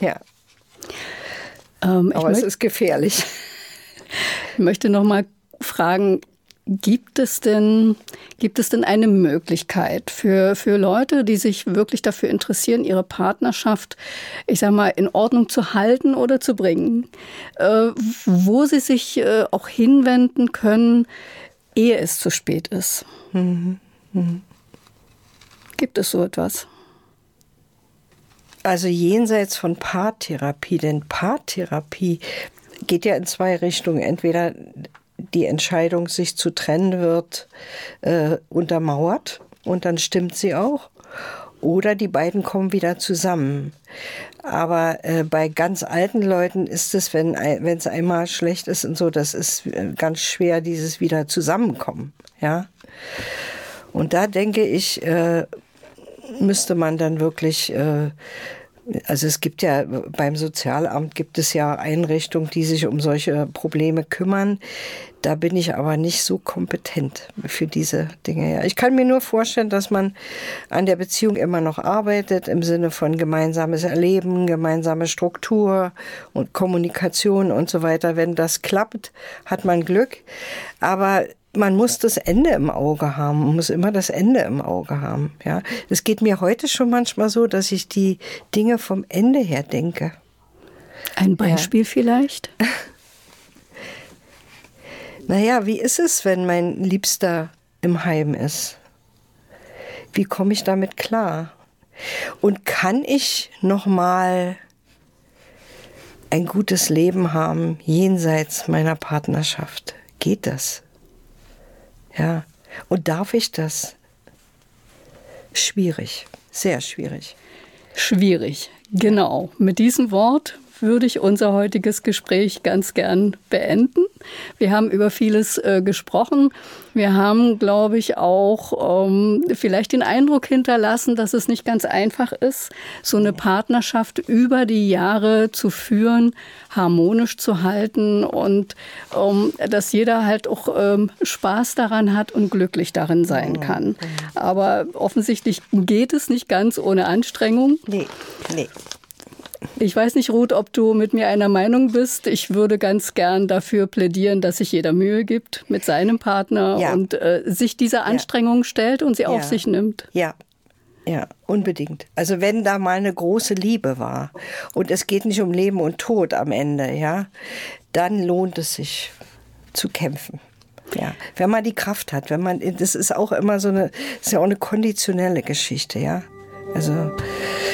Ja. Aber es ist gefährlich. Ich möchte noch mal fragen, gibt es denn eine Möglichkeit für Leute, die sich wirklich dafür interessieren, ihre Partnerschaft, ich sag mal, in Ordnung zu halten oder zu bringen, wo sie sich auch hinwenden können, ehe es zu spät ist? Gibt es so etwas? Also jenseits von Paartherapie, denn Paartherapie geht ja in zwei Richtungen. Entweder die Entscheidung, sich zu trennen, wird untermauert und dann stimmt sie auch. Oder die beiden kommen wieder zusammen. Aber bei ganz alten Leuten ist es, wenn es einmal schlecht ist und so, das ist ganz schwer, dieses wieder Zusammenkommen. Ja? Und da denke ich, müsste man dann wirklich, also es gibt ja, beim Sozialamt gibt es ja Einrichtungen, die sich um solche Probleme kümmern. Da bin ich aber nicht so kompetent für diese Dinge. Ja. Ich kann mir nur vorstellen, dass man an der Beziehung immer noch arbeitet, im Sinne von gemeinsames Erleben, gemeinsame Struktur und Kommunikation und so weiter. Wenn das klappt, hat man Glück. Aber man muss das Ende im Auge haben, man muss immer das Ende im Auge haben. Ja. Es geht mir heute schon manchmal so, dass ich die Dinge vom Ende her denke. Ein Beispiel vielleicht? Naja, wie ist es, wenn mein Liebster im Heim ist? Wie komme ich damit klar? Und kann ich noch mal ein gutes Leben haben jenseits meiner Partnerschaft? Geht das? Ja, und darf ich das? Schwierig, sehr schwierig. Schwierig, genau. Mit diesem Wort würde ich unser heutiges Gespräch ganz gern beenden. Wir haben über vieles gesprochen. Wir haben, glaube ich, auch vielleicht den Eindruck hinterlassen, dass es nicht ganz einfach ist, so eine Partnerschaft über die Jahre zu führen, harmonisch zu halten und dass jeder halt auch Spaß daran hat und glücklich darin sein kann. Aber offensichtlich geht es nicht ganz ohne Anstrengung. Nee. Ich weiß nicht, Ruth, ob du mit mir einer Meinung bist. Ich würde ganz gern dafür plädieren, dass sich jeder Mühe gibt mit seinem Partner und sich dieser Anstrengung stellt und sie auf sich nimmt. Ja, unbedingt. Also wenn da mal eine große Liebe war und es geht nicht um Leben und Tod am Ende, ja, dann lohnt es sich zu kämpfen. Ja, wenn man die Kraft hat, das ist auch immer ist ja auch eine konditionelle Geschichte, ja. Also